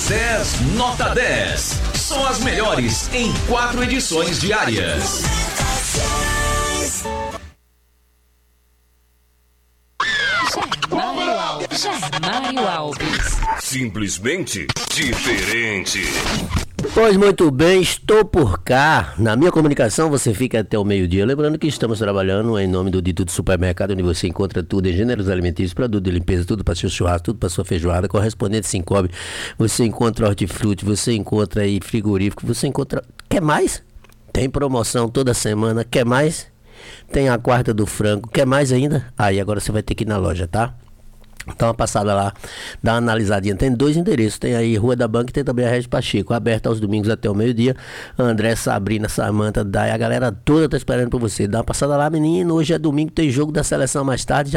10 nota 10. São as melhores em 4 edições diárias. Mário Alves. Simplesmente diferente. Pois muito bem, estou por cá. Na minha comunicação você fica até o meio-dia. Lembrando que estamos trabalhando em nome do Dito Supermercado, onde você encontra tudo em gêneros alimentícios, produto de limpeza, tudo para seu churrasco, tudo para sua feijoada, correspondente Sincobre. Você encontra hortifruti, você encontra aí frigorífico, você encontra... Quer mais? Tem promoção toda semana. Quer mais? Tem a quarta do frango. Quer mais ainda? Aí agora você vai ter que ir na loja, tá? Dá uma passada lá, dá uma analisadinha. Tem 2 endereços, tem aí Rua da Banca e tem também a Regis Pacheco, aberta aos domingos até o meio-dia. André, Sabrina, Samanta, Dai, a galera toda tá esperando por você. Dá uma passada lá, menino. Hoje é domingo, tem jogo da seleção mais tarde.